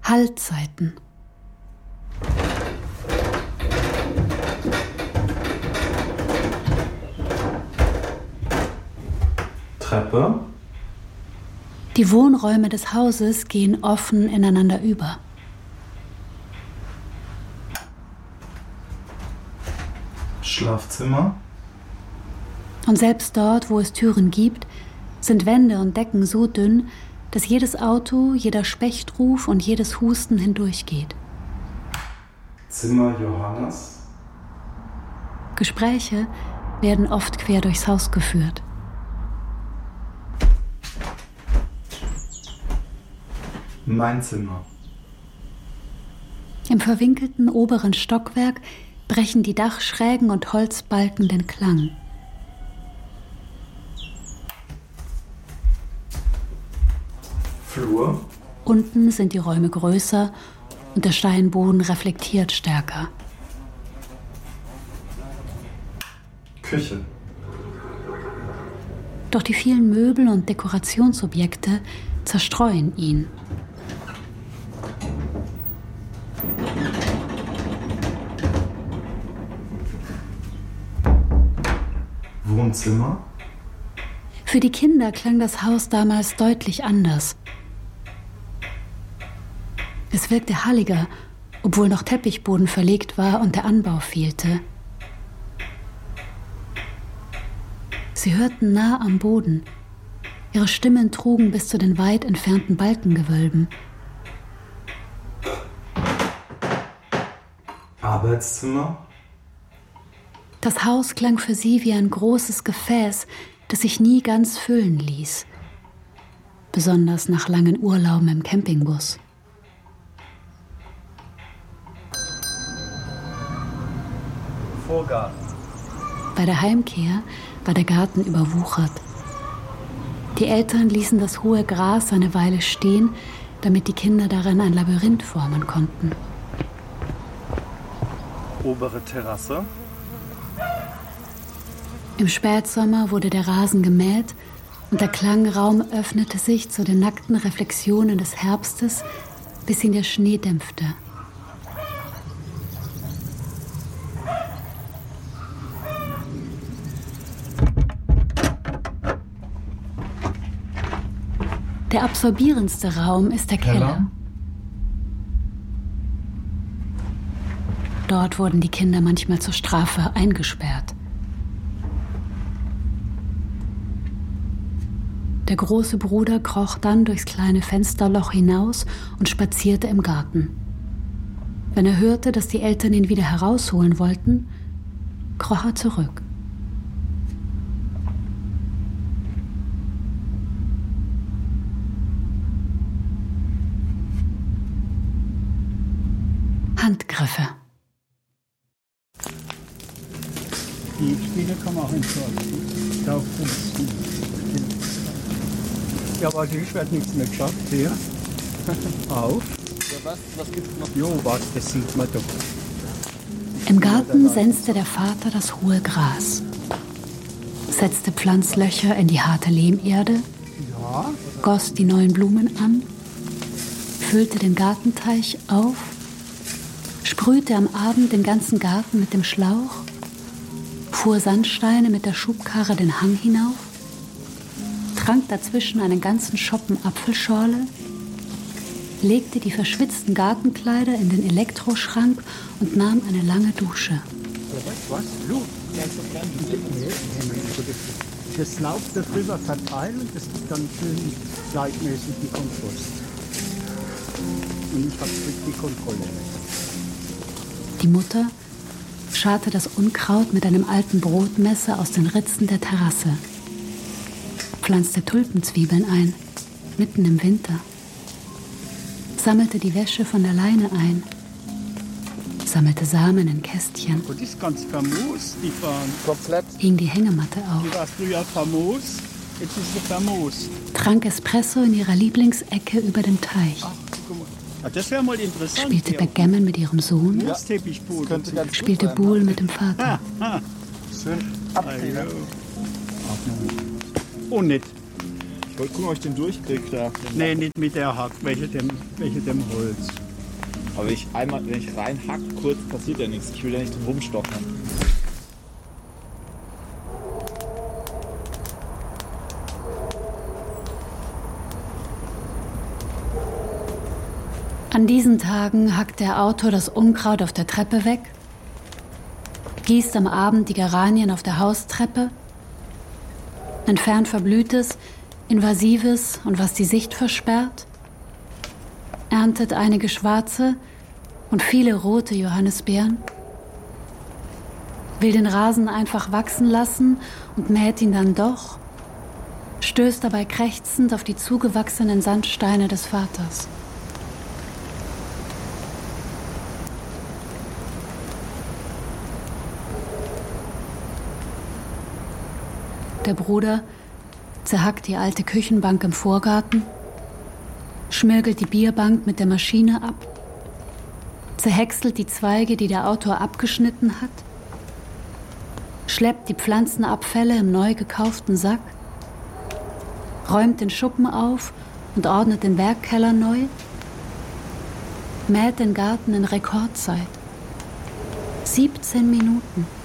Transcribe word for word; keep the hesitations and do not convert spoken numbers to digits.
Hallzeiten. Treppe. Die Wohnräume des Hauses gehen offen ineinander über. Schlafzimmer. Und selbst dort, wo es Türen gibt, sind Wände und Decken so dünn, dass jedes Auto, jeder Spechtruf und jedes Husten hindurchgeht. Zimmer Johannes. Gespräche werden oft quer durchs Haus geführt. Mein Zimmer. Im verwinkelten oberen Stockwerk brechen die Dachschrägen und Holzbalken den Klang. Flur. Unten sind die Räume größer und der Steinboden reflektiert stärker. Küche. Doch die vielen Möbel und Dekorationsobjekte zerstreuen ihn. Wohnzimmer. Für die Kinder klang das Haus damals deutlich anders. Es wirkte halliger, obwohl noch Teppichboden verlegt war und der Anbau fehlte. Sie hörten nah am Boden. Ihre Stimmen trugen bis zu den weit entfernten Balkengewölben. Arbeitszimmer. Das Haus klang für sie wie ein großes Gefäß, das sich nie ganz füllen ließ. Besonders nach langen Urlauben im Campingbus. Vorgarten. Bei der Heimkehr war der Garten überwuchert. Die Eltern ließen das hohe Gras eine Weile stehen, damit die Kinder darin ein Labyrinth formen konnten. Obere Terrasse. Im Spätsommer wurde der Rasen gemäht und der Klangraum öffnete sich zu den nackten Reflexionen des Herbstes, bis ihn der Schnee dämpfte. Der absorbierendste Raum ist der Keller. Keller. Dort wurden die Kinder manchmal zur Strafe eingesperrt. Der große Bruder kroch dann durchs kleine Fensterloch hinaus und spazierte im Garten. Wenn er hörte, dass die Eltern ihn wieder herausholen wollten, kroch er zurück. Handgriffe. Die Spiele kann man auch entsorgen. Da ja, aber ich werde nichts mehr geschafft. Hier. Auf. Ja, was? Was gibt's noch? Jo, was, das sieht man doch. Im Garten senzte der Vater das hohe Gras, setzte Pflanzlöcher in die harte Lehmerde, Ja. goss die neuen Blumen an, füllte den Gartenteich auf, sprühte am Abend den ganzen Garten mit dem Schlauch, fuhr Sandsteine mit der Schubkarre den Hang hinauf, trank dazwischen einen ganzen Schoppen Apfelschorle, legte die verschwitzten Gartenkleider in den Elektroschrank und nahm eine lange Dusche. Was? Blut? Das Laub darüber verteilen und das ist dann schön gleichmäßig die Kompost. Und ich habe die Kontrolle. Die Mutter scharrte das Unkraut mit einem alten Brotmesser aus den Ritzen der Terrasse, pflanzte Tulpenzwiebeln ein, mitten im Winter, sammelte die Wäsche von der Leine ein, sammelte Samen in Kästchen, Und die ist ganz famos, die fahren. Komplett. hing die Hängematte auf, Die war früher famos, jetzt ist sie famos. trank Espresso in ihrer Lieblingsecke über dem Teich, Ach, guck mal. Ah, das wäre mal interessant. spielte hier. Backgammon mit ihrem Sohn, Das Teppichboden. Könnte ganz gut spielte sein, Boule mit dem Vater. Schön Ah, abkühlen. ja. Und nicht. Ich wollte gucken, ob ich den durchkriege da. Nee, nicht mit der Hack, welche dem, welche dem Holz. Aber ich einmal, wenn ich reinhack, kurz passiert ja nichts. Ich will ja nicht drum rumstochern. An diesen Tagen hackt der Autor das Unkraut auf der Treppe weg, gießt am Abend die Geranien auf der Haustreppe, entfernt Verblühtes, Invasives und was die Sicht versperrt, erntet einige schwarze und viele rote Johannisbeeren, will den Rasen einfach wachsen lassen und mäht ihn dann doch, stößt dabei krächzend auf die zugewachsenen Sandsteine des Vaters. Der Bruder zerhackt die alte Küchenbank im Vorgarten, schmirgelt die Bierbank mit der Maschine ab, zerhäckselt die Zweige, die der Autor abgeschnitten hat, schleppt die Pflanzenabfälle im neu gekauften Sack, räumt den Schuppen auf und ordnet den Werkkeller neu, mäht den Garten in Rekordzeit. siebzehn Minuten.